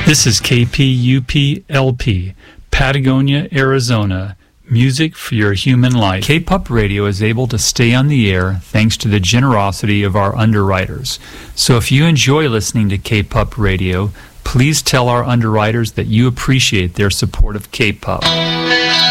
This is KPUP-LP, Patagonia, Arizona. Music for your human life. K-Pup Radio is able to stay on the air thanks to the generosity of our underwriters. So if you enjoy listening to K-Pup Radio, please tell our underwriters that you appreciate their support of K-Pup.